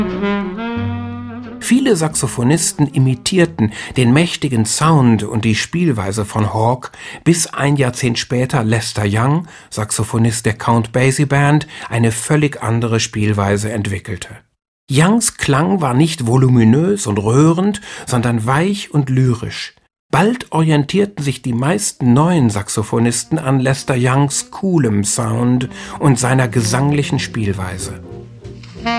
Viele Saxophonisten imitierten den mächtigen Sound und die Spielweise von Hawke, bis ein Jahrzehnt später Lester Young, Saxophonist der Count Basie Band, eine völlig andere Spielweise entwickelte. Youngs Klang war nicht voluminös und rührend, sondern weich und lyrisch. Bald orientierten sich die meisten neuen Saxophonisten an Lester Youngs coolem Sound und seiner gesanglichen Spielweise.